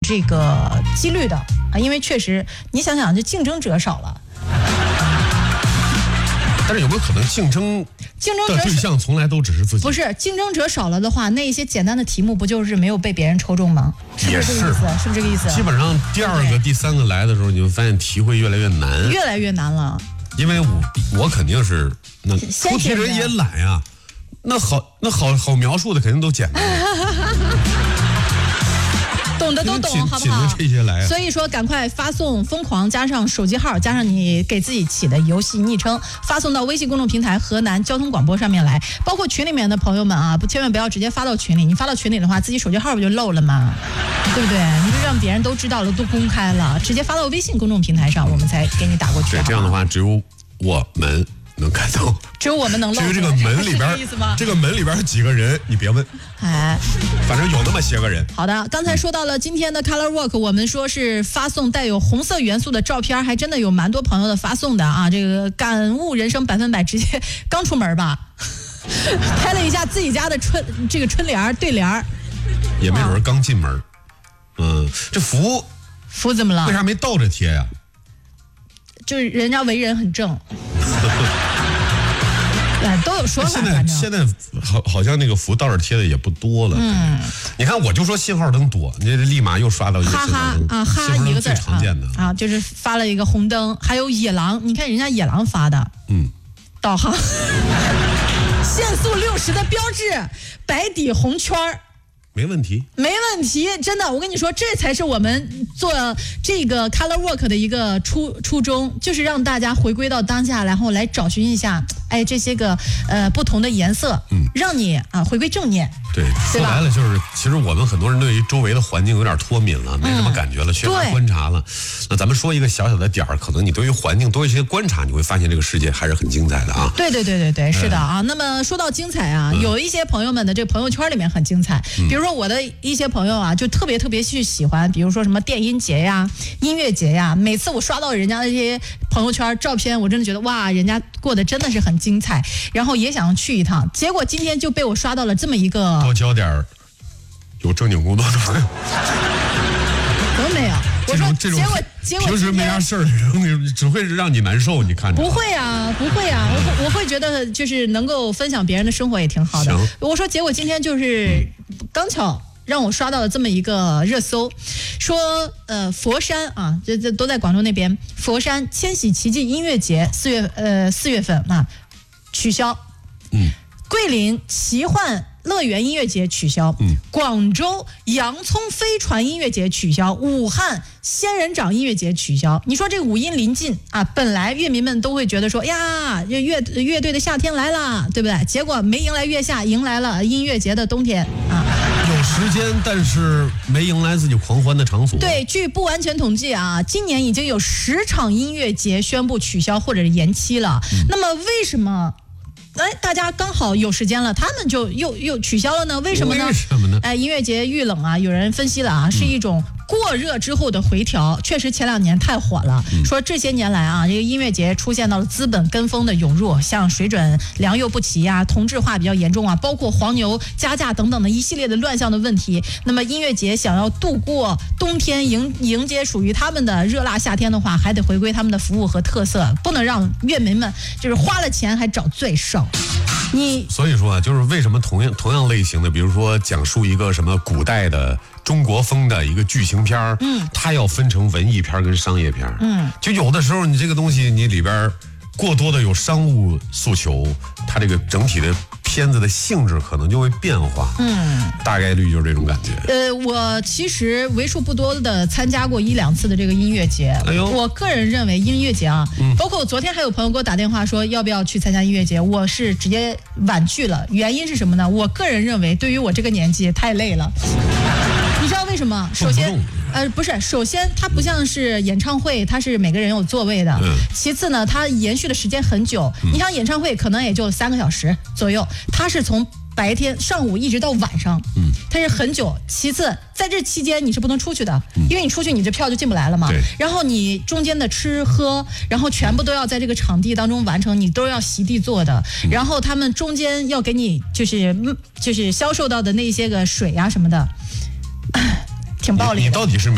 这个几率的啊，因为确实你想想，这竞争者少了。 但是有没有可能竞争的对象从来都只是自己？ 不是，竞争者少了的话，那一些简单的题目不就是没有被别人抽中吗？ 也是， 是不是这个意思？ 基本上第二个、第三个来的时候，你会发现题会越来越难， 越来越难了。 因为我肯定是那出题人也懒呀，那好描述的肯定都简单。 懂的都懂，好不好？ 这些来， 所以说赶快发送疯狂加上手机号加上你给自己起的游戏昵称，发送到微信公众平台河南交通广播上面来。包括群里面的朋友们啊，千万不要直接发到群里，你发到群里的话，自己手机号不就漏了吗？对不对？你就让别人都知道了，都公开了，直接发到微信公众平台上，我们才给你打过去。 对，这样的话只有我们能看到， 只有我们能漏。 至于这个门里边，这个门里边几个人，你别问，反正有那么些个人。 好的，刚才说到了今天的 Color Walk， 我们说是发送带有红色元素的照片，还真的有蛮多朋友的发送的啊。这个感悟人生100%，直接刚出门吧，拍了一下自己家的春联对联， 也没准刚进门。这福怎么了？ 为啥没倒着贴呀？ 就是人家为人很正。都有说法。 现在好像那个福倒着贴的也不多了。你看我就说信号灯多，你立马又刷到一个信号灯啊，哈一个字最常见的啊，就是发了一个红灯，还有野狼，你看人家野狼发的，导航限速60的标志，白底红圈儿。 没问题， 真的，我跟你说，这才是我们做这个 Color Walk 的一个初衷，就是让大家回归到当下，然后来找寻一下，这些个不同的颜色，让你回归正念。 对，说白了就是，其实我们很多人对于周围的环境有点脱敏了，没什么感觉了，缺乏观察了。那咱们说一个小小的点儿，可能你对于环境多一些观察，你会发现这个世界还是很精彩的啊。 对，是的啊。那么说到精彩啊，有一些朋友们的这朋友圈里面很精彩，比如说我的一些朋友啊，就特别去喜欢，比如说什么电音节呀、音乐节呀，每次我刷到人家的这些朋友圈照片，我真的觉得哇，人家过得真的是很精彩，然后也想去一趟。结果今天就被我刷到了这么一个， 多交点有正经工作的朋友。 可没有，我说结果平时没啥事儿，只会让你难受。你看着不会啊，我会觉得就是能够分享别人的生活也挺好的。我说结果今天就是刚巧让我刷到了这么一个热搜，说佛山啊，这都在广州那边，佛山千禧奇迹音乐节4月份啊取消，桂林奇幻乐园音乐节取消，广州洋葱飞船音乐节取消，武汉仙人掌音乐节取消。你说这五音临近啊，本来乐迷们都会觉得说呀，乐队的夏天来了，对不对？结果没迎来月下，迎来了音乐节的冬天啊。 有时间，但是没迎来自己狂欢的场所。 对，据不完全统计啊，今年已经有10场音乐节宣布取消或者是延期了。那么为什么？大家刚好有时间了，他们就又取消了呢？为什么呢？音乐节遇冷啊，有人分析了啊，是一种过热之后的回调。确实前2年太火了，说这些年来啊，这个音乐节出现到了资本跟风的涌入，像水准良莠不齐啊，同质化比较严重啊，包括黄牛加价等等的一系列的乱象的问题。那么音乐节想要度过冬天，迎接属于他们的热辣夏天的话，还得回归他们的服务和特色，不能让乐迷们就是花了钱还找罪受。 所以说啊，就是为什么同样类型的，比如说讲述一个什么古代的中国风的一个剧情片，它要分成文艺片跟商业片，就有的时候你这个东西你里边过多的有商务诉求，它这个整体的片子的性质可能就会变化，大概率就是这种感觉。 我其实为数不多的参加过1、2次的这个音乐节，我个人认为音乐节啊，包括昨天还有朋友给我打电话说要不要去参加音乐节，我是直接婉拒了。原因是什么呢？我个人认为对于我这个年纪太累了。你知道为什么？首先它不像是演唱会，它是每个人有座位的。其次呢，它延续的时间很久。你想演唱会可能也就3个小时左右，它是从白天上午一直到晚上，它是很久。其次，在这期间你是不能出去的，因为你出去你这票就进不来了嘛。然后你中间的吃喝，然后全部都要在这个场地当中完成，你都要席地坐的。然后他们中间要给你就是销售到的那些个水啊什么的。挺暴力的。 你到底是